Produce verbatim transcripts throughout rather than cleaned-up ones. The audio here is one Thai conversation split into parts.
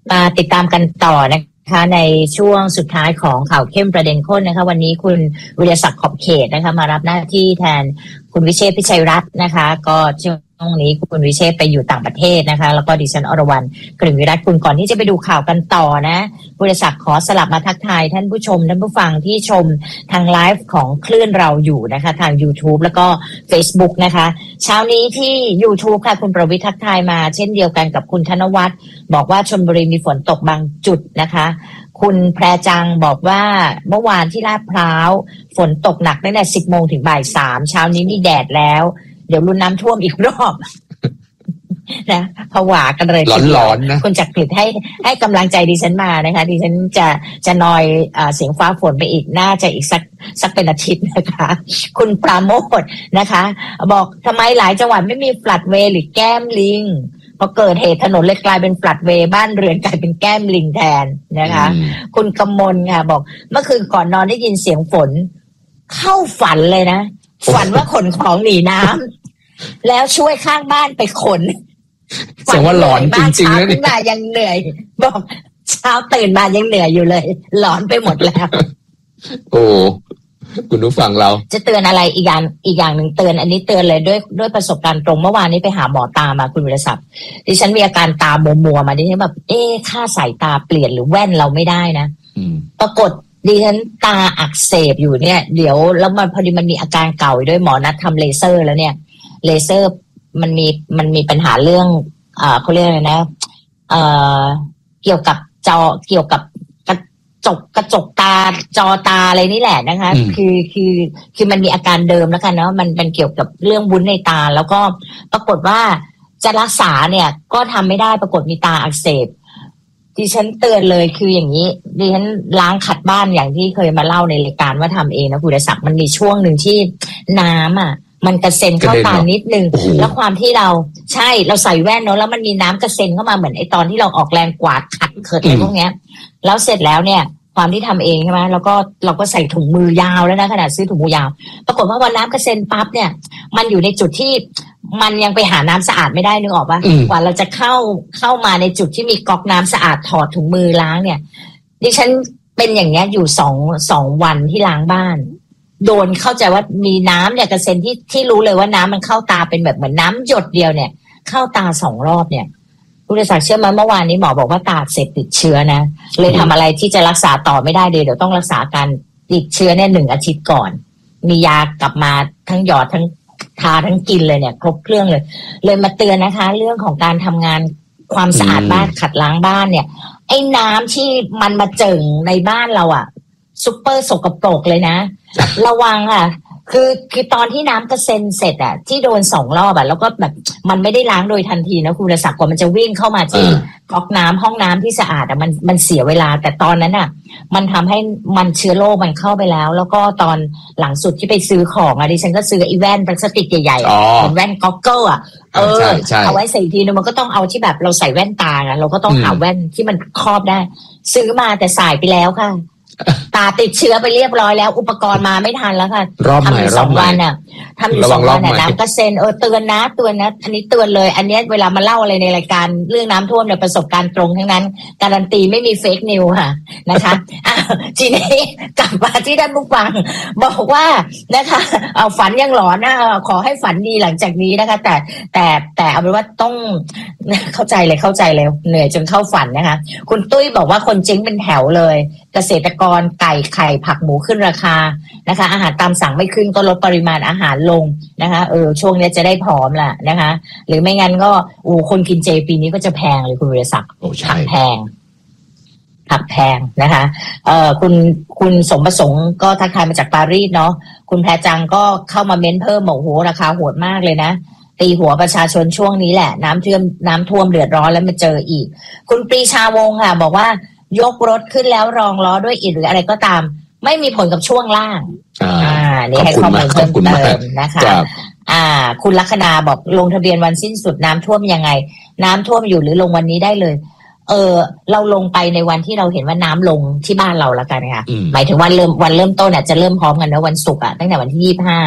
มาติดตามกันต่อนะคะในช่วงสุดท้ายของข่าวเข้มประเด็นข้นนะคะวันนี้คุณวิรศักดิ์ขอบเขตนะคะมารับหน้าที่แทนคุณวิเชษฐ์พิชัยรัตน์นะคะก็ช่วงนี้คุณวิเชษฐ์ไปอยู่ต่างประเทศนะคะแล้วก็ดิฉันอรวรรณกลิ่นวิรัตคุณก่อนที่จะไปดูข่าวกันต่อนะวิรศักดิ์ขอสลับมาทักทายท่านผู้ชมท่านผู้ฟังที่ชมทางไลฟ์ของคลื่นเราอยู่นะคะทาง YouTube แล้วก็ Facebook นะคะเช้านี้ที่ YouTube ค่ะคุณประวิทย์ทักทายมาเช่นเดียวกันกับคุณธนวัฒน์บอกว่าชลบุรีมีฝนตกบางจุดนะคะคุณแพรจังบอกว่าเมื่อวานที่ลาดพร้าวฝนตกหนักตั้งแต่ สิบโมงถึงบ่ายสามเช้านี้มีแดดแล้วเดี๋ยวรุนน้ำท่วมอีกรอบนะผวากันเลยร้อนๆนะคุณจักริดให้ให้กำลังใจดิฉันมานะคะดิฉันจะจะนอยอ่าเสียงฟ้าฝนไปอีกน่าจะอีกสักสักเป็นอาทิตย์นะคะคุณปราโมทนะคะบอกทำไมหลายจังหวัดไม่มีฟลัดเวย์หรือแก้มลิงพอเกิดเหตุถนนเลยกลายเป็นฟลัดเวย์บ้านเรือนกลายเป็นแก้มลิงแทนนะคะคุณกมลค่ะบอกเมื่อคืนก่อนนอนได้ยินเสียงฝนเข้าฝันเลยนะฝันว่าขนของหนีน้ำแล้วช่วยข้างบ้านไปขนแสดงว่าหลอนจริงๆแล้วนี่มายังเหนื่อยบอกเช้าตื่นมายังเหนื่อยอยู่เลยหลอนไปหมดแล้วโอ้คุณผู้ฟังเราจะเตือนอะไรอีกอย่างอีกอย่างหนึ่งเตือนอันนี้เตือนเลยด้วยด้วยประสบการณ์ตรงเมื่อวานนี้ไปหาหมอตามาคุณวิรศักดิ์ดิฉันมีอาการตามัวๆมาดิฉันแบบเอ๊ะค่าสายตาเปลี่ยนหรือแว่นเราไม่ได้นะปรากฏดิฉันตาอักเสบอยู่เนี่ยเดี๋ยวแล้วมันพอดีมันมีอาการเก่าด้วยหมอนัดทำเลเซอร์แล้วเนี่ยเลเซอร์มันมีมันมีปัญหาเรื่องอ่าเขาเรียกอะไรนะเอ่อเกี่ยวกับจอเกี่ยวกับกระจกกระจกตาจอตาอะไรนี่แหละนะคะคือคือคือมันมีอาการเดิมแล้วกันเนาะมันเป็นเกี่ยวกับเรื่องวุ้นในตาแล้วก็ปรากฏว่าจะรักษาเนี่ยก็ทำไม่ได้ปรากฏมีตาอักเสบดิฉันเตือนเลยคืออย่างนี้ดิฉันล้างขัดบ้านอย่างที่เคยมาเล่าในรายการว่าทำเองนะคุณศักดิ์มันมีช่วงหนึ่งที่น้ำอ่ะมันกระเซ็นเข้าตานิดนึงแล้วความที่เราใช่เราใส่แว่นเนาะแล้วมันมีน้ำกระเซ็นเข้ามาเหมือนไอตอนที่เราออกแรงกวาดขัดเขิดอะไรพวกเนี้ยแล้วเสร็จแล้วเนี่ยความที่ทำเองใช่ไหมแล้วก็เราก็ใส่ถุงมือยาวแล้วนะขนาดซื้อถุงมือยาวปรากฏว่าวันน้ำกระเซ็นปั๊บเนี่ยมันอยู่ในจุดที่มันยังไปหาน้ำสะอาดไม่ได้นึกออกปะกว่าเราจะเข้าเข้ามาในจุดที่มีก๊อกน้ำสะอาดถอดถุงมือล้างเนี่ยดิฉันเป็นอย่างเงี้ยอยู่สองสองวันที่ล้างบ้านโดนเข้าใจว่ามีน้ำเนี่ยกระเซ็นที่ที่รู้เลยว่าน้ำมันเข้าตาเป็นแบบเหมือนน้ำหยดเดียวเนี่ยเข้าตาสองรอบเนี่ยผู้รักษาเชื่อไหมเมื่อวานนี้หมอบอกว่าตาเสพติดเชื้อนะเลยทำอะไรที่จะรักษาต่อไม่ได้เลยเดี๋ยวต้องรักษาการติดเชื้อเนี่ยหนึ่งอาทิตย์ก่อนมียากลับมาทั้งหยอดทั้งทาทั้งกินเลยเนี่ยครบเครื่องเลยเลยมาเตือนนะคะเรื่องของการทำงานความสะอาดบ้านขัดล้างบ้านเนี่ยไอ้น้ำที่มันมาเจิ่งในบ้านเราอะซุปเปอร์สกปรกเลยนะระวังอ่ะคือคือตอนที่น้ำกระเซ็นเสร็จอ่ะที่โดนสองรอบอ่ะแล้วก็แบบมันไม่ได้ล้างโดยทันทีนะคุณศักดิ์กว่ามันจะวิ่งเข้ามาที่ก๊อกน้ำห้องน้ำที่สะอาดอ่ะมันมันเสียเวลาแต่ตอนนั้นอ่ะมันทำให้มันเชื้อโรคมันเข้าไปแล้วแล้วก็ตอนหลังสุดที่ไปซื้อของอ่ะดิฉันก็ซื้อไอ้แว่นพลาสติกใหญ่ๆเหมือนแว่นก็อกเกิลอ่ะเออเอาไว้ใส่ทีนึงมันก็ต้องเอาที่แบบเราใส่แว่นตาอ่ะเราก็ต้องหาแว่นที่มันครอบได้ซื้อมาแต่สายไปแล้วค่ะตาติดเชื้อไปเรียบร้อยแล้วอุปกรณ์มาไม่ทันแล้วค่ะทำอยู่สองวันอ่ะทำอยู่สองวันน่ะน้ำกระเซ็นเออเตือนนะเตือนนะอันนี้เตือนเลยอันนี้เวลามาเล่าอะไรในรายการเรื่องน้ำท่วมเนี่ยประสบการณ์ตรงทั้งนั้นการันตีไม่มีเฟกนิวค่ะนะคะทีนี้กลับมาที่ท่านผู้ฟังบอกว่านะคะเอาฝันยังหลอนนะขอให้ฝันดีหลังจากนี้นะคะแต่แต่แต่เอาเป็นว่าต้องเข้าใจเลยเข้าใจเลยเหนื่อยจนเข้าฝันนะคะคุณตุ้ยบอกว่าคนจริงเป็นแถวเลยเกษตรกรไก่ไข่ผักหมูขึ้นราคานะคะอาหารตามสั่งไม่ขึ้นก็ลดปริมาณอาหารลงนะคะเออช่วงนี้จะได้ผอมล่ะนะคะหรือไม่งั้นก็โอ้คนกินเจปีนี้ก็จะแพงเลยคุณวิรศักดิ์ผักแพงผักแพงนะคะเอ่อคุณคุณสมประสงค์ก็ทักทายมาจากปารีสเนาะคุณแพรจังก็เข้ามาเม้นเพิ่มบอกโหราคาโหดมากเลยนะตีหัวประชาชนช่วงนี้แหละน้ำท่วมน้ำท่วมเดือดร้อนแล้วมาเจออีกคุณปรีชาวงศ์ค่ะบอกว่ายกรถขึ้นแล้วรองล้อด้วยอิฐหรืออะไรก็ตามไม่มีผลกับช่วงล่างอ่านี่ให้ข้อมูลเพิ่มเติมนะคะอ่าคุณลัคนาบอกลงทะเบียนวันสิ้นสุดน้ำท่วมยังไงน้ำท่วมอยู่หรือลงวันนี้ได้เลยเออเราลงไปในวันที่เราเห็นว่าน้ำลงที่บ้านเราละกันค่ะหมายถึงวันเริ่มวันเริ่มต้นอ่ะจะเริ่มพร้อมกันนะวันศุกร์อ่ะตั้งแต่วันที่ยี่สิบห้า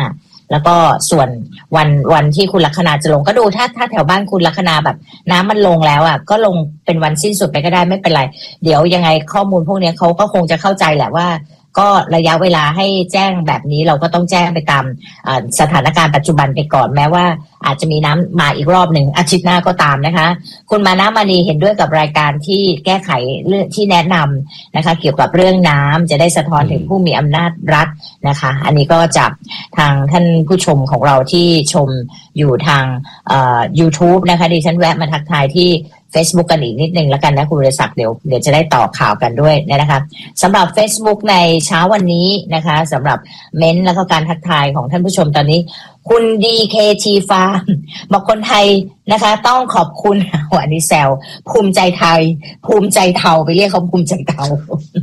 แล้วก็ส่วนวันวันที่คุณลัคนาจะลงก็ดูถ้าถ้าแถวบ้านคุณลัคนาแบบน้ำมันลงแล้วอ่ะก็ลงเป็นวันสิ้นสุดไปก็ได้ไม่เป็นไรเดี๋ยวยังไงข้อมูลพวกนี้เขาก็คงจะเข้าใจแหละว่าก็ระยะเวลาให้แจ้งแบบนี้เราก็ต้องแจ้งไปตามสถานการณ์ปัจจุบันไปก่อนแม้ว่าอาจจะมีน้ำมาอีกรอบหนึ่งอาทิตย์หน้าก็ตามนะคะคุณมานะมานีเห็นด้วยกับรายการที่แก้ไขเรื่องที่แนะนำนะคะเกี่ยวกับเรื่องน้ำจะได้สะท้อนถึงผู้มีอำนาจรัฐนะคะอันนี้ก็จากทางท่านผู้ชมของเราที่ชมอยู่ทางเอ่อ YouTube นะคะดิฉันแวะมาทักทายที่Facebook กันอีกนิดนึงแล้วกันนะคุณวิรศักดิ์เดี๋ยวเดี๋ยวจะได้ต่อข่าวกันด้วยนะคะสำหรับ Facebook ในเช้าวันนี้นะคะสำหรับเม้นท์แล้วก็การทักทายของท่านผู้ชมตอนนี้คุณ ดี เค ที Farm บอกคนไทยนะคะต้องขอบคุณวันนี้แซวภูมิใจไทยภูมิใจเทาไปเรียกเขาภูมิใจเทา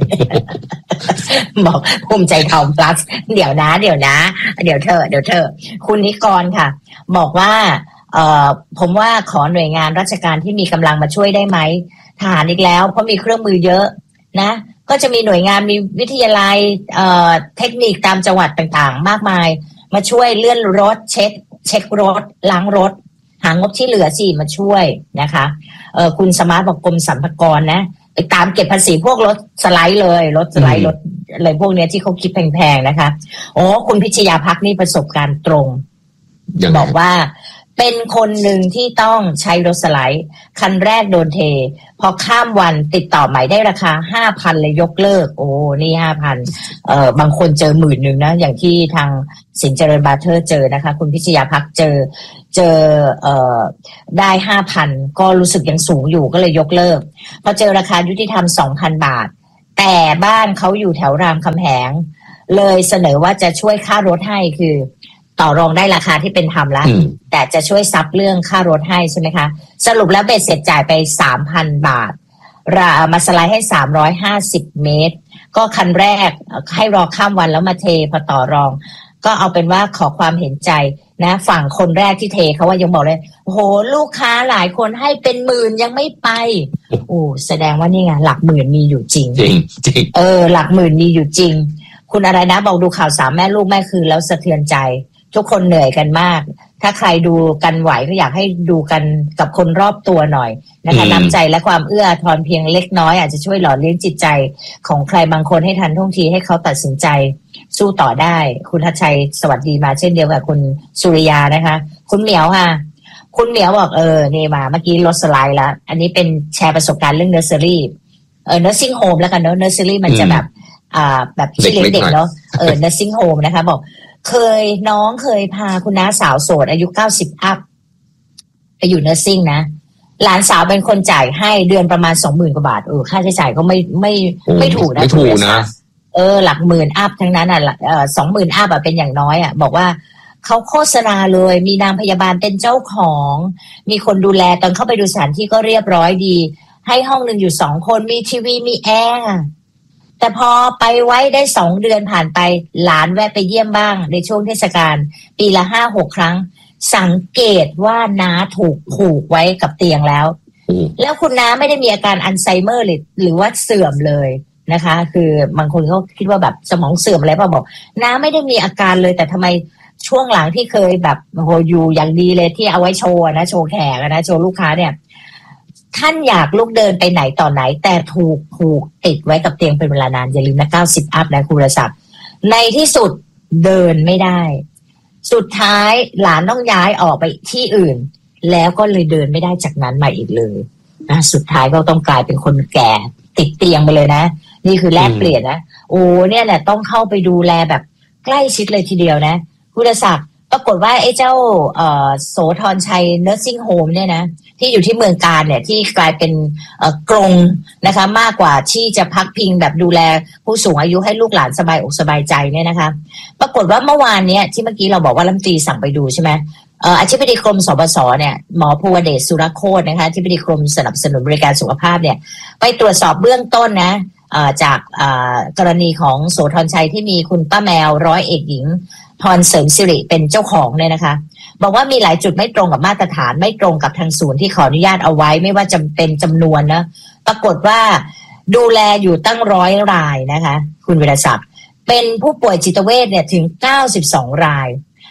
บอกภูมิใจเทา plus เดี๋ยวนะเดี๋ยวนะเดี๋ยวเธอเดี๋ยวเธอคุณนิกรค่ะบอกว่าเอ่อผมว่าขอหน่วยงานราชการที่มีกำลังมาช่วยได้ไหมทหารอีกแล้วเพราะมีเครื่องมือเยอะนะก็จะมีหน่วยงานมีวิทยาลัยเอ่อเทคนิคตามจังหวัดต่างๆมากมายมาช่วยเลื่อนรถเช็คเช็ครถล้างรถหางบที่เหลือสิมาช่วยนะคะเอ่อคุณสมาร์ทบอกกรมสรรพากรนะไปตามเก็บภาษีพวกรถสไลด์เลยรถสไลด์รถอะไรพวกนี้ที่เขาคิดแพงๆนะคะโอ้คุณพิชยาภักดิ์นี่ประสบการณ์ตรงบอกว่าเป็นคนหนึ่งที่ต้องใช้รถสไลด์คันแรกโดนเทพอข้ามวันติดต่อใหม่ได้ราคา ห้าพัน เลยยกเลิกโอ้นี่ ห้าพัน เอ่อบางคนเจอหมื่นนึงนะอย่างที่ทางสินเจริญบาเทอร์เจอนะคะคุณพิชยาภักดิ์เจอเจอเอ่อได้ ห้าพัน ก็รู้สึกยังสูงอยู่ก็เลยยกเลิกพอเจอราคายุติธรรม สองพัน บาทแต่บ้านเขาอยู่แถวรามคำแหงเลยเสนอว่าจะช่วยค่ารถให้คือต่อรองได้ราคาที่เป็นธรรมแล้วแต่จะช่วยซับเรื่องค่ารถให้ใช่ไหมคะสรุปแล้วเบ็ดเสร็จจ่ายไป สามพัน บาทรามาสไลด์ให้สามร้อยห้าสิบเมตรก็คันแรกให้รอข้ามวันแล้วมาเทพอต่อรองก็เอาเป็นว่าขอความเห็นใจนะฝั่งคนแรกที่เทเขาว่ายังบอกเลยโอ้โหลูกค้าหลายคนให้เป็นหมื่นยังไม่ไปโอ้แสดงว่านี่ไงหลักหมื่นมีอยู่จริงจริงจริงเออหลักหมื่นมีอยู่จริงคุณอะไรนะบอกดูข่าวสามแม่ลูกแม่คืนแล้วสะเทือนใจทุกคนเหนื่อยกันมากถ้าใครดูกันไหวก็อยากให้ดูกันกับคนรอบตัวหน่อยนะคะน้ำใจและความเอื้ออาทรเพียงเล็กน้อยอาจจะช่วยหล่อเลี้ยงจิตใจของใครบางคนให้ทันท่วงทีให้เขาตัดสินใจสู้ต่อได้คุณทัชชัยสวัสดีมาเช่นเดียวกับคุณสุริยานะคะคุณเหมียวค่ะคุณเหมียวบอกเออนี่มาเมื่อกี้รถสไลด์แล้วอันนี้เป็นแชร์ประสบการณ์เรื่องเนอร์เซอรี่เออ nursing home แล้วกันเนอะ nursery มันจะแบบอ่าแบบที่เลี้ยงเด็กเนาะเออ nursing home นะคะบอกเคยน้องเคยพาคุณน้าสาวโสดอายุเก้าสิบอัพไปอยู่เนอร์ซิ่งนะหลานสาวเป็นคนจ่ายให้เดือนประมาณ สองหมื่น กว่าบาทเออค่าใช้จ่ายก็ไม่ไม่ไม่ถูกนะไม่ถูกนะเออหลักหมื่นอัพทั้งนั้นอ่ะเออ สองหมื่น อัพอ่ะเป็นอย่างน้อยอ่ะบอกว่าเขาโฆษณาเลยมีนางพยาบาลเป็นเจ้าของมีคนดูแลตอนเข้าไปดูสถานที่ก็เรียบร้อยดีให้ห้องนึงอยู่สองคนมีทีวีมีแอร์แต่พอไปไว้ได้สองเดือนผ่านไปหลานแวะไปเยี่ยมบ้างในช่วงเทศกาลปีละห้าหกครั้งสังเกตว่าน้าถูกผูกไว้กับเตียงแล้วแล้วคุณน้าไม่ได้มีอาการอัลไซเมอร์เลยหรือว่าเสื่อมเลยนะคะคือบางคนเขาคิดว่าแบบสมองเสื่อมอะไรป่ะบอกน้าไม่ได้มีอาการเลยแต่ทำไมช่วงหลังที่เคยแบบโหอยู่อย่างดีเลยที่เอาไว้โชว์นะโชว์แขกนะโชว์ลูกค้าเนี่ยท่านอยากลุกเดินไปไหนต่อไหนแต่ถูกผูกติดไว้กับเตียงเป็นเวลานานอย่าลืมนะเก้าสิบอัพนะคุณรศักดิ์ในที่สุดเดินไม่ได้สุดท้ายหลานต้องย้ายออกไปที่อื่นแล้วก็เลยเดินไม่ได้จากนั้นมาอีกเลยนะสุดท้ายก็ต้องกลายเป็นคนแก่ติดเตียงไปเลยนะนี่คือแลกเปลี่ยนนะโอ้เนี่ยแหละต้องเข้าไปดูแลแบบใกล้ชิดเลยทีเดียวนะคุณรศักดิ์ปรากฏว่าไอ้เจ้าเอ่อโสธรชัย nursing home เนี่ยนะที่อยู่ที่เมืองการเนี่ยที่กลายเป็นเอ่อกรงนะคะมากกว่าที่จะพักพิงแบบดูแลผู้สูงอายุให้ลูกหลานสบายอกสบายใจเนี่ยนะคะปรากฏว่าเมื่อวานเนี้ยที่เมื่อกี้เราบอกว่ารัฐมนตรีสั่งไปดูใช่ไหมเอ่ออธิบดีกรมสบสเนี่ยหมอภูวเดชสุรโคตรนะคะอธิบดีกรมสนับสนุนบริการสุขภาพเนี่ยไปตรวจสอบเบื้องต้นนะเอ่อจากเอ่อกรณีของโสธรชัยที่มีคุณป้าแมวร้อยเอกหญิงพรเสริมสิริเป็นเจ้าของเนี่ยนะคะบอกว่ามีหลายจุดไม่ตรงกับมาตรฐานไม่ตรงกับทางศูนย์ที่ขออนุญาตเอาไว้ไม่ว่าจะเป็นจำนวนนะปรากฏว่าดูแลอยู่ตั้งร้อยรายนะคะคุณวิรศักดิ์เป็นผู้ป่วยจิตเวชเนี่ยถึงเก้าสิบสองราย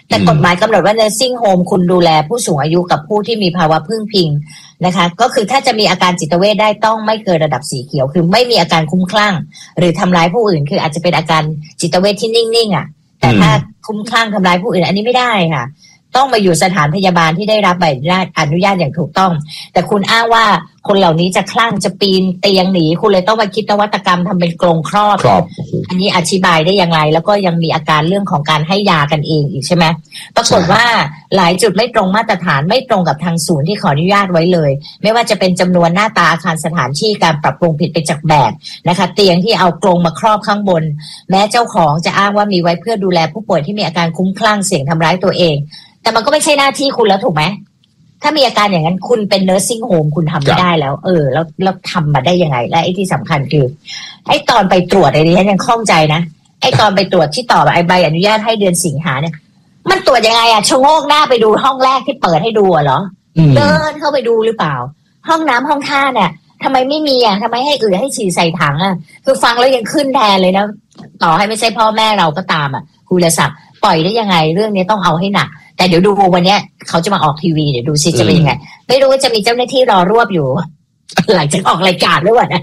แต่กฎหมายกำหนดว่า nursing home คุณดูแลผู้สูงอายุกับผู้ที่มีภาวะพึ่งพิงนะคะก็คือถ้าจะมีอาการจิตเวชได้ต้องไม่เกินระดับสีเขียวคือไม่มีอาการคุ้มคลั่งหรือทำร้ายผู้อื่นคืออาจจะเป็นอาการจิตเวชที่นิ่งๆอ่ะแต่ถ้าคุ้มคลั่งทำร้ายผู้อื่นอันนี้ไม่ได้ค่ะต้องมาอยู่สถานพยาบาลที่ได้รับใบอนุญาตอย่างถูกต้องแต่คุณอ้างว่าคนเหล่านี้จะคลั่งจะปีนเตียงหนีคุณเลยต้องมาคิดนวัตกรรมทำเป็นกรงครอบอันนี้อธิบายได้ยังไงแล้วก็ยังมีอาการเรื่องของการให้ยากันเองอีกใช่ไหมปรากฏว่าหลายจุดไม่ตรงมาตรฐานไม่ตรงกับทางศูนย์ที่ขออนุญาตไว้เลยไม่ว่าจะเป็นจำนวนหน้าตาอาคารสถานที่การปรับปรุงผิดไปจากแบบนะคะเตียงที่เอากรงมาครอบข้างบนแม้เจ้าของจะอ้างว่ามีไว้เพื่อดูแลผู้ป่วยที่มีอาการคุ้มคลั่งเสี่ยงทำร้ายตัวเองแต่มันก็ไม่ใช่หน้าที่คุณแล้วถูกไหมถ้ามีอาการอย่างนั้นคุณเป็น nursing home คุณทำไม่ได้แล้วเออแล้วแล้วทำมาได้ยังไงและไอ้ที่สำคัญคือไอ้ตอนไปตรวจไอ้นี่ฉันยังคล่องใจนะไอ้ตอนไปตรวจที่ต่อไอ้ใบอนุญาตให้เดือนสิงหาเนี่ยมันตรวจยังไงอะชะโงกหน้าไปดูห้องแรกที่เปิดให้ดูเหรอเดินเข้าไปดูหรือเปล่าห้องน้ำห้องท่าเนี่ยทำไมไม่มีอะทำไมให้อื่นให้ฉี่ใส่ถังอะคือฟังแล้วยังขึ้นแทนเลยนะต่อให้ไม่ใช่พ่อแม่เราก็ตามอะคุณวิรศักดิ์ปล่อยได้ยังไงเรื่องนี้ต้องเอาให้หนักแต่เดี๋ยวดูวันนี้เขาจะมาออกทีวีเดี๋ยวดูซิจะเป็นยังไงไม่รู้ว่าจะมีเจ้าหน้าที่รอรวบอยู่หลังจากออกรายการด้วยวะนะ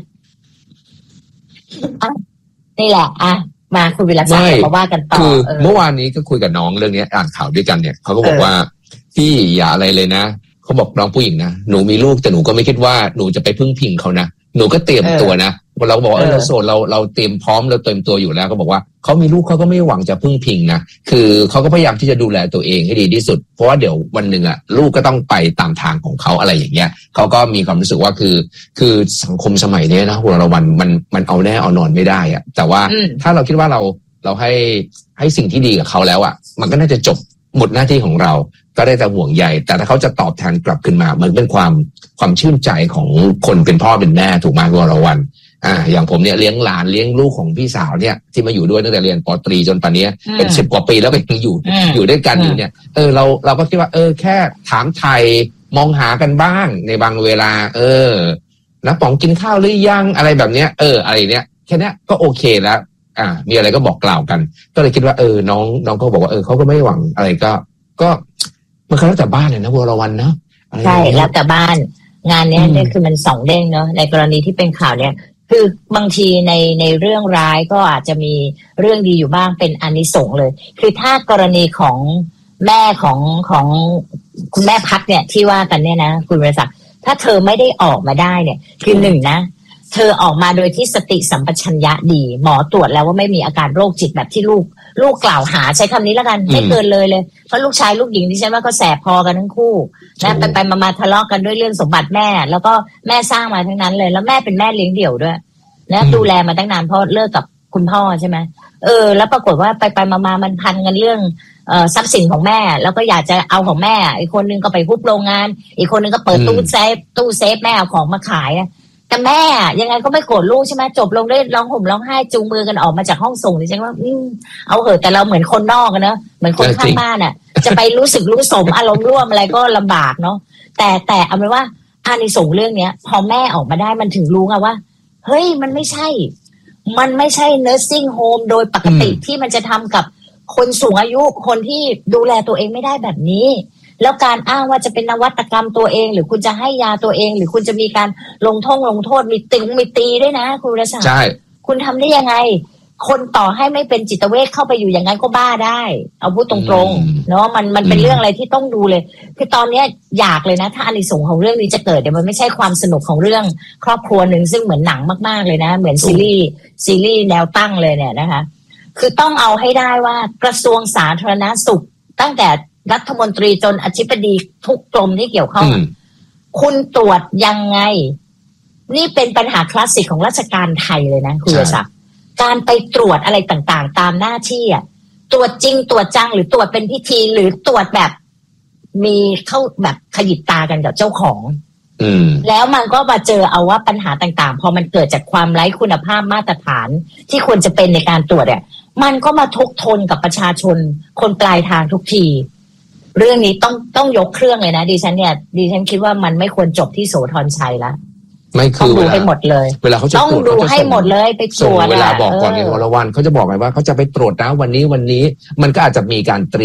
นี่แหละอ่ะมาคุณวิรศักดิ์มาว่ากันต่อคือเมื่อวานนี้ก็คุยกับน้องเรื่องนี้อ่านข่าวด้วยกันเนี่ยเขาก็บอกว่าพี่อย่าอะไรเลยนะเขาบอกน้องผู้หญิงนะหนูมีลูกแต่หนูก็ไม่คิดว่าหนูจะไปพึ่งพิงเขานะหนูก็เตรียมตัวนะเราบอกว่าเออเราโสดเราเราเตรียมพร้อมเราเตรียมตัวอยู่แล้วก็บอกว่าเขามีลูกเขาก็ไม่หวังจะพึ่งพิงนะคือเขาก็พยายามที่จะดูแลตัวเองให้ดีที่สุดเพราะว่าเดี๋ยววันหนึ่งอ่ะลูกก็ต้องไปตามทางของเขาอะไรอย่างเงี้ยเขาก็มีความรู้สึกว่าคือคือสังคมสมัยนี้นะหัวเราวันมันมันเอาแน่เอานอนไม่ได้อ่ะแต่ว่าถ้าเราคิดว่าเราเราให้ให้สิ่งที่ดีกับเขาแล้วอ่ะมันก็น่าจะจบหมดหน้าที่ของเราก็ได้แต่ห่วงใยแต่ถ้าเขาจะตอบแทนกลับขึ้นมามันเป็นความความชื่นใจของคนเป็นพ่อเป็นแม่ถูกไหมวรวันอ่าอย่างผมเนี่ยเลี้ยงหลานเลี้ยงลูกของพี่สาวเนี่ยที่มาอยู่ด้วยตั้งแต่เรียนป.ตรีจนป่านนี้เป็นสิบกว่าปีแล้วก็ยังอยู่อยู่ด้วยกันอยู่เนี่ยเออเราเราก็คิดว่าเออแค่ถามไทยมองหากันบ้างในบางเวลาเออนะป๋องกินข้าวหรือยังอะไรแบบเนี้ยเอออะไรเนี้ยแค่นี้ก็โอเคแล้วอ่ามีอะไรก็บอกกล่าวกันก็เลยคิดว่าเออน้องน้องก็บอกว่าเออเขาก็ไม่หวังอะไรก็ก็มันก็แล้วแต่บ้านเลยนะวรวันเนาะใช่แล้วแต่บ้านงานนี้เนี่ยคือมันสองเด้งเนาะในกรณีที่เป็นข่าวเนี่ยคือบางทีในในเรื่องร้ายก็อาจจะมีเรื่องดีอยู่บ้างเป็นอานิสงส์เลยคือถ้ากรณีของแม่ของของคุณแม่พัดเนี่ยที่ว่ากันเนี่ยนะคุณบริษัทถ้าเธอไม่ได้ออกมาได้เนี่ยคือหนึ่งนะเธอออกมาโดยที่สติสัมปชัญญะดีหมอตรวจแล้วว่าไม่มีอาการโรคจิตแบบที่ลูกลูกกล่าวหาใช้คำนี้แล้วกันไม่เกินเลยเลยเพราะลูกชายลูกหญิงที่ฉันว่าก็แสบพอกันทั้งคู่นะไปไปมาทะเลาะกันด้วยเรื่องสมบัติแม่แล้วก็แม่สร้างมาทั้งนั้นเลยแล้วแม่เป็นแม่เลี้ยงเดี่ยวด้วยนะดูแลมาตั้งนานเพราะเลิกกับคุณพ่อใช่ไหมเออแล้วปรากฏว่าไปไปมามันพันกันเรื่องเอ่อทรัพย์สินของแม่แล้วก็อยากจะเอาของแม่อีกคนนึงก็ไปฮุบโรงงานอีกคนนึงก็เปิดตู้เซฟตู้เซฟแม่เอาของมาขายแต่แม่ยังไงก็ไม่โกรธลูกใช่ไหมจบลงด้วยร้องห่มร้องไห้จูงมือกันออกมาจากห้องส่งดิฉันว่าอืมเอาเหอะแต่เราเหมือนคนนอกกันเนอะเหมือนคนข้างบ้านอ่ะจะไปรู้สึกรู้สมอารมณ์ร่วมอะไรก็ลำบากเนาะแต่แต่เอาเป็นว่าอานิสงส์เรื่องเนี้ยพอแม่ออกมาได้มันถึงรู้ไงว่าเฮ้ยมันไม่ใช่มันไม่ใช่ nursing home โดยปกติที่มันจะทำกับคนสูงอายุคนที่ดูแลตัวเองไม่ได้แบบนี้แล้วการอ้างว่าจะเป็นนวัตกรรมตัวเองหรือคุณจะให้ยาตัวเองหรือคุณจะมีการลงโทษลงโทษมีตึงมีตีด้วยนะคุณรัชชัยใช่คุณทำได้ยังไงคนต่อให้ไม่เป็นจิตเวชเข้าไปอยู่อย่างนั้นก็บ้าได้เอาพูดตรงๆเนาะมันมันเป็นเรื่องอะไรที่ต้องดูเลยคือตอนนี้อยากเลยนะถ้าอานิสงส์ของเรื่องนี้จะเกิดเดี๋ยวมันไม่ใช่ความสนุกของเรื่องครอบครัวหนึ่งซึ่งเหมือนหนังมากๆเลยนะเหมือนซีรีส์ซีรีส์แนวตั้งเลยเนี่ยนะคะคือต้องเอาให้ได้ว่ากระทรวงสาธารณสุขตั้งแต่รัฐมนตรีจนอธิบดีทุกกรมที่เกี่ยวข้องคุณตรวจยังไงนี่เป็นปัญหาคลาสสิกของราชการไทยเลยนะคุณวิศักดิ์การไปตรวจอะไรต่างๆตามหน้าที่อ่ะตรวจจริงตรวจจังหรือตรวจเป็นพิธีหรือตรวจแบบมีเข้าแบบขยิบตากันกับเจ้าของแล้วมันก็มาเจอเอาว่าปัญหาต่างๆพอมันเกิดจากความไร้คุณภาพมาตรฐานที่ควรจะเป็นในการตรวจอ่ะมันก็มาทุกทนกับประชาชนคนปลายทางทุกทีเรื่องนี้ต้องต้องยกเครื่องเลยนะดิฉันเนี่ยดิฉันคิดว่ามันไม่ควรจบที่โสธรชัยละไม่คือดูให้หมดเลยเวลาเขาจะตรวจต้องดูให้หมดเลยไปตรวจเวลาบอกก่อนในวรวันเขาจะบอกไงว่าเขาจะไปตรวจนะวันนี้วันนี้มันก็อาจจะมีการเตรียม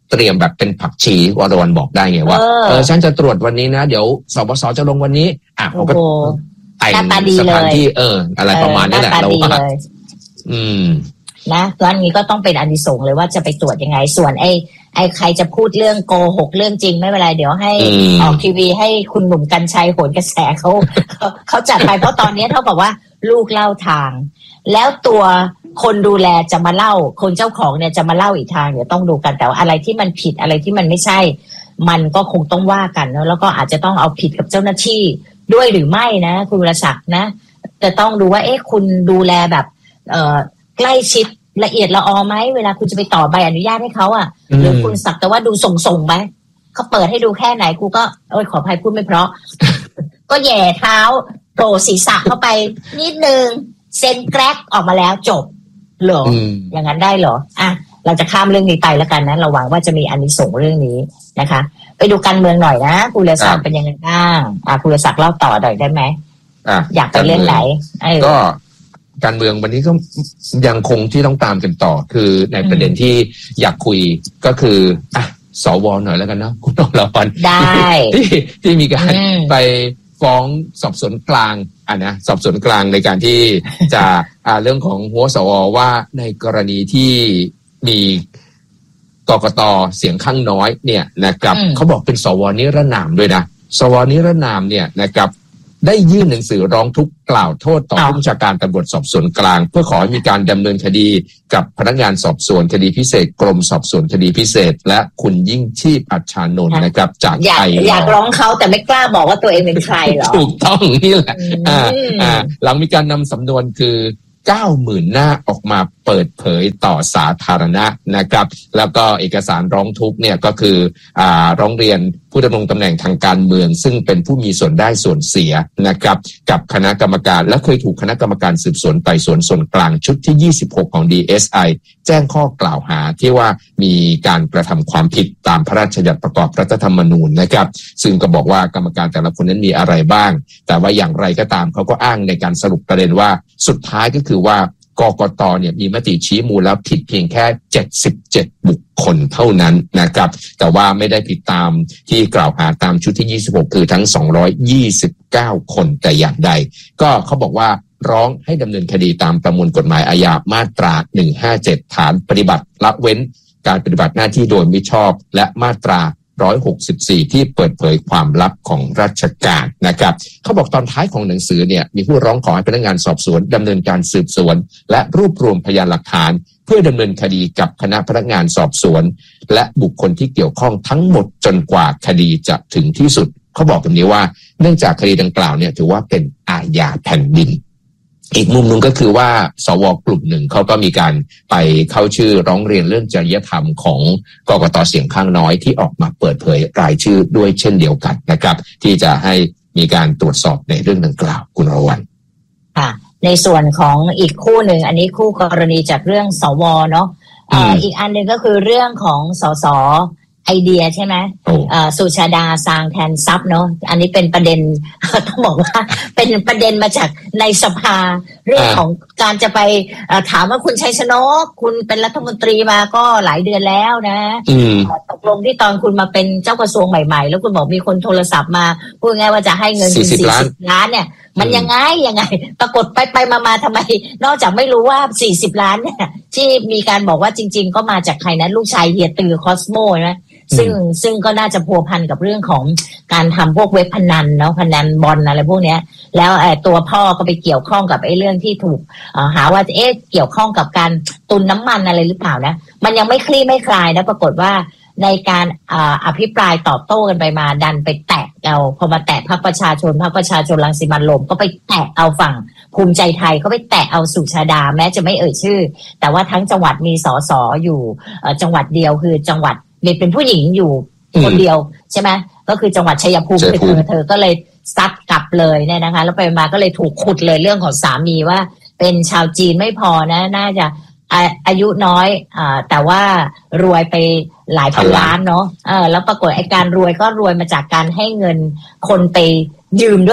เตรียมแบบเป็นผักชีวรวันบอกได้ไงว่าเออเออฉันจะตรวจวันนี้นะเดี๋ยวสบสจะลงวันนี้อ่ะเขาก็แต่งสถานที่เอออะไรประมาณนี้แหละเราว่าอืมนะตอนนี้ก็ต้องเป็นอานิสงส์เลยว่าจะไปตรวจยังไงส่วนไอ้ไอ้ใครจะพูดเรื่องโกหกเรื่องจริงไม่เป็นไรเดี๋ยวให้ออกทีวีให้คุณหนุ่มกรรชัยโหนกระแสเขาเขาจัดไปเพราะตอนนี้เท่ากับว่าลูกเล่าทางแล้วตัวคนดูแลจะมาเล่าคนเจ้าของเนี่ยจะมาเล่าอีกทางเดี๋ยวต้องดูกันแต่ว่าอะไรที่มันผิดอะไรที่มันไม่ใช่มันก็คงต้องว่ากันเนาะแล้วก็อาจจะต้องเอาผิดกับเจ้าหน้าที่ด้วยหรือไม่นะคุณวรศักดิ์นะจะต้องดูว่าเอ๊ะคุณดูแลแบบเอ่อใกล้ชิดละเอียดละออไหมเวลาคุณจะไปต่อใบอนุญาตให้เขาอ่ะหรือคุณสักแต่ว่าดูส่งๆไหมเขาเปิดให้ดูแค่ไหนกูก็โอ้ยขออภัยพูดไม่เพราะ ก็แย่เท้าโผล่ศีรษะเข้าไปนิดนึงเซ็นแกรกออกมาแล้วจบเหรออย่างนั้นได้เหรออ่ะเราจะข้ามเรื่องนี้ไปแล้วกันนะเราหวังว่าจะมีอานิสงส์เรื่องนี้นะคะไปดูการเมืองหน่อยนะคุณเลศักดิ์เป็นยังไงบ้างอ่ะคุณเลศักดิ์เล่าต่อหน่อยได้ไหมอ่ะอยากไปเรื่องไหนก็การเมืองวันนี้ก็ยังคงที่ต้องตามกันต่อคือในประเด็นที่อยากคุยก็คืออ่ะสวหน่อยแล้วกันนะคุณนรพรได้ที่ที่มีการไปฟ้องสอบสวนกลางอ่ะนะสอบสวนกลางในการที่จะอ่าเรื่องของหัวสวว่าในกรณีที่มีกกต.เสียงข้างน้อยเนี่ยนะครับเขาบอกเป็นสวนิรนามด้วยนะสวนิรนามเนี่ยนะครับได้ยื่นหนังสือร้องทุกข์กล่าวโทษต่อผู้บัญชาการตำรวจสอบสวนกลางเพื่อขอให้มีการดำเนินคดีกับพนักงานสอบสวนคดีพิเศษกรมสอบสวนคดีพิเศษและคุณยิ่งชีพอัชชานนท์นะครับจากอยากอยากร้องเขาแต่ไม่กล้าบอกว่าตัวเองเป็นใครหรอถูกต้องนี่แหละอ่าอ่าหลังมีการนำสำนวนคือเก้าหมื่นหน้าออกมาเปิดเผยต่อสาธารณะนะครับแล้วก็เอกสารร้องทุกข์เนี่ยก็คืออ่าร้องเรียนผู้ดำรงตำแหน่งทางการเมืองซึ่งเป็นผู้มีส่วนได้ส่วนเสียนะครับกับคณะกรรมการและเคยถูกคณะกรรมการสืบสวนไต่สวนส่วนกลางชุดที่ยี่สิบหกของ ดี เอส ไอ แจ้งข้อกล่าวหาที่ว่ามีการกระทำความผิดตามพระราชบัญญัติประกอบรัฐธรรมนูญนะครับซึ่งก็บอกว่ากรรมการแต่ละคนนั้นมีอะไรบ้างแต่ว่าอย่างไรก็ตามเขาก็อ้างในการสรุปประเด็นว่าสุดท้ายก็คือว่ากกต.เนี่ยมีมติชี้มูลแล้วผิดเพียงแค่เจ็ดสิบเจ็ดบุคคลเท่านั้นนะครับแต่ว่าไม่ได้ผิดตามที่กล่าวหาตามชุดที่ยี่สิบหกคือทั้งสองร้อยยี่สิบเก้าคนแต่อย่างใดก็เขาบอกว่าร้องให้ดำเนินคดีตามประมวลกฎหมายอาญามาตราหนึ่งห้าเจ็ดฐานปฏิบัติละเว้นการปฏิบัติหน้าที่โดยมิชอบและมาตราหนึ่งร้อยหกสิบสี่ที่เปิดเผยความลับของราชการนะครับเขาบอกตอนท้ายของหนังสือเนี่ยมีผู้ร้องขอให้พนักงานสอบสวนดำเนินการสืบสวนและรวบรวมพยานหลักฐานเพื่อดำเนินคดีกับคณะพนักงานสอบสวนและบุคคลที่เกี่ยวข้องทั้งหมดจนกว่าคดีจะถึงที่สุดเขาบอกแบบนี้ว่าเนื่องจากคดีดังกล่าวเนี่ยถือว่าเป็นอาญาแผ่นดินอีกมุมนึงก็คือว่าสวกลุ่มหนึ่งเขาก็มีการไปเข้าชื่อร้องเรียนเรื่องจริยธรรมของกกต.เสียงข้างน้อยที่ออกมาเปิดเผยรายชื่อด้วยเช่นเดียวกันนะครับที่จะให้มีการตรวจสอบในเรื่องดังกล่าวคุณรวันค่ะในส่วนของอีกคู่หนึ่งอันนี้คู่กรณีจากเรื่องสวเนาะอ่าอีกอันหนึ่งก็คือเรื่องของสสไอเดียใช่ไหมอ่าสุชาดาซางแทนทรัพย์เนาะอันนี้เป็นประเด็นต้องบอกว่าเป็นประเด็นมาจากในสภาเรื่องของการจะไปถามว่าคุณชัยชนกคุณเป็นรัฐมนตรีมาก็หลายเดือนแล้วนะตกลงที่ตอนคุณมาเป็นเจ้ากระทรวงใหม่ๆแล้วคุณบอกมีคนโทรศัพท์มาพูดง่ายว่าจะให้เงินคุณสี่สิบล้านเนี่ยมันยังไงยังไงปรากฏไปไปมาๆทำไมนอกจากไม่รู้ว่าสี่สิบล้านเนี่ยที่มีการบอกว่าจริงๆก็มาจากใครนะลูกชายเฮียตือคอสโมใช่ไหมซึ่งซึ่งก็น่าจะพัวพันกับเรื่องของการทำพวกเว็บพนันเนาะพนันบอลอะไรพวกเนี้ยแล้วไอ้ตัวพ่อก็ไปเกี่ยวข้องกับไอ้เรื่องที่ถูกหาว่าเอ๊ะเกี่ยวข้องกับการตุนน้ำมันอะไรหรือเปล่านะมันยังไม่คลี่ไม่คลายนะปรากฏว่าในการอภิปรายตอบโต้กันไปมาดันไปแตะเอาพอมาแตะพรรคประชาชนพรรคประชาชนรังสิมันต์โรมก็ไปแตะเอาฝั่งภูมิใจไทยก็ไปแตะเอาสุชาดาแม้จะไม่เอ่ยชื่อแต่ว่าทั้งจังหวัดมีสสอยู่จังหวัดเดียวคือจังหวัดมีเป็นผู้หญิงอยู่คนเดียวใช่ไหมก็คือจังหวัดชัยภูมิคือเธอเธอก็เลยซัดกลับเลยเนี่ยนะคะแล้วไปมาก็เลยถูกขุดเลยเรื่องของสามีว่าเป็นชาวจีนไม่พอนะน่าจะอายุน้อยอ่าแต่ว่ารวยไปหลายพันล้านเนาะเออแล้วปรากฏไอ้การรวยก็รวยมาจากการให้เงินคนไปยืมด้วย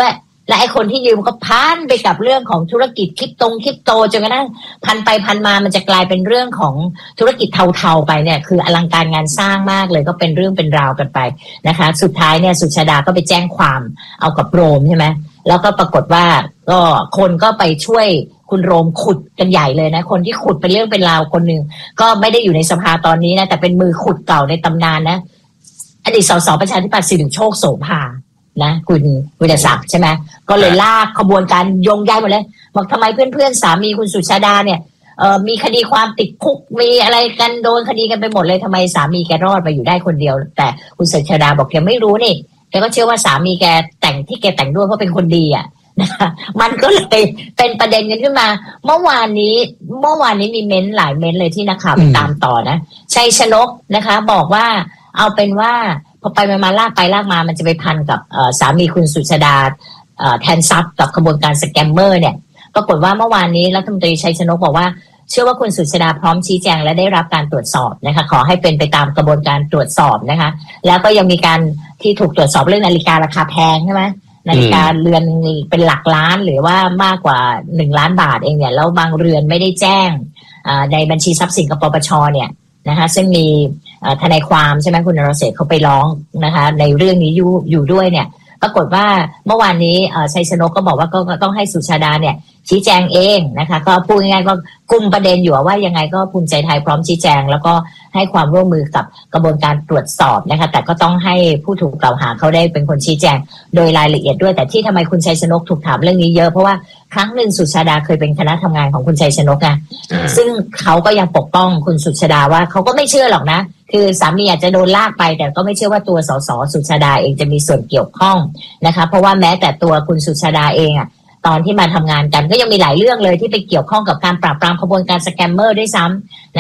และไอ้คนที่ยืมก็พันไปกับเรื่องของธุรกิจคริปโตคริปโตจนกระทั่งพันไปพันมามันจะกลายเป็นเรื่องของธุรกิจเทาๆไปเนี่ยคืออลังการงานสร้างมากเลยก็เป็นเรื่องเป็นราวกันไปนะคะสุดท้ายเนี่ยสุชาดาก็ไปแจ้งความเอากับโรมใช่ไหมแล้วก็ปรากฏว่าก็คนก็ไปช่วยคุณโรมขุดกันใหญ่เลยนะคนที่ขุดเป็นเรื่องเป็นราวคนหนึ่งก็ไม่ได้อยู่ในสภาตอนนี้นะแต่เป็นมือขุดเก่าในตำนานนะอดีตสสประชาธิปัตย์สิริโชคโสภานะคุณวิทยาศักดิ์ใช่ไหมก็เลยลากขบวนการโยงใยหมดเลยบอกทำไมเพื่อนๆสามีคุณสุชาดาเนี่ยเอ่อมีคดีความติดคุกมีอะไรกันโดนคดีกันไปหมดเลยทำไมสามีแกรอดมาอยู่ได้คนเดียวแต่คุณสุชาดาบอกแกไม่รู้นี่แกก็เชื่อว่าสามีแกแต่งที่แกแต่งด้วยเพราะเป็นคนดีอ่ะนะคะมันก็เลยเป็นประเด็นกันขึ้นมาเมื่อวานนี้เมื่อวานนี้มีเม้นหลายเม้นเลยที่นักข่าวไปตามต่อนะชัยชนกนะคะบอกว่าเอาเป็นว่าพอไปมาลากไปลากมามันจะไปพันกับสามีคุณสุชาดาแทนทรัพย์กับขบวนการสแกมเมอร์เนี่ยปรากฏว่าเมื่อวานนี้รัฐมนตรีชัยชนกบอกว่าเชื่อว่าคุณสุชาดาพร้อมชี้แจงและได้รับการตรวจสอบนะคะขอให้เป็นไปตามกระบวนการตรวจสอบนะคะแล้วก็ยังมีการที่ถูกตรวจสอบเรื่องนาฬิการาคาแพงใช่ไหมนาฬิกาเรือนเป็นหลักล้านหรือว่ามากกว่าหนึ่งล้านบาทเองเนี่ยแล้วบางเรือนไม่ได้แจ้งในบัญชีทรัพย์สินกับปปชเนี่ยนะคะซึ่งมีทนายความใช่ไหมคุณนรเศรษฐ์เขาไปร้องนะคะในเรื่องนี้อยู่อยู่ด้วยเนี่ยปรากฏว่าเมื่อวานนี้ชัยชนกก็บอกว่าก็ต้องให้สุชาดาเนี่ยชี้แจงเองนะคะก็พูดง่ายๆก็กุมประเด็นอยู่ว่ายังไงก็ภูมิใจไทยพร้อมชี้แจงแล้วก็ให้ความร่วมมือกับกระบวนการตรวจสอบนะคะแต่ก็ต้องให้ผู้ถูกกล่าวหาเขาได้เป็นคนชี้แจงโดยรายละเอียดด้วยแต่ที่ทำไมคุณชัยชนกถูกถามเรื่องนี้เยอะเพราะว่าครั้งหนึ่งสุชาดาเคยเป็นคณะทำงานของคุณชัยชนกนะซึ่งเขาก็ยังปกป้องคุณสุชาดาว่าเขาก็ไม่เชื่อหรอกนะคือสามีอาจจะโดนลากไปแต่ก็ไม่เชื่อว่าตัวสสสุชาดาเองจะมีส่วนเกี่ยวข้องนะคะเพราะว่าแม้แต่ตัวคุณสุชาดาเองอ่ะตอนที่มาทำงานกันก็ยังมีหลายเรื่องเลยที่ไปเกี่ยวข้องกับการปราบปรามขบวนการสแกมเมอร์ด้วยซ้ำ